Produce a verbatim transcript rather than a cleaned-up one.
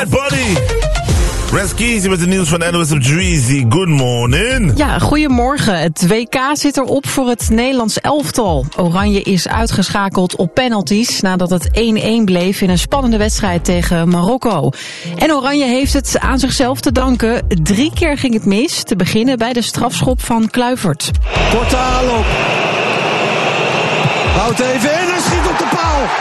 Buddy. Reskies met het nieuws van N O S op Dreezy. Good morning. Ja, goedemorgen. Het W K zit erop voor het Nederlands elftal. Oranje is uitgeschakeld op penalties nadat het één-één bleef in een spannende wedstrijd tegen Marokko. En Oranje heeft het aan zichzelf te danken. Drie keer ging het mis, te beginnen bij de strafschop van Kluivert. Korte aanloop. Houdt even in en schiet op de paal.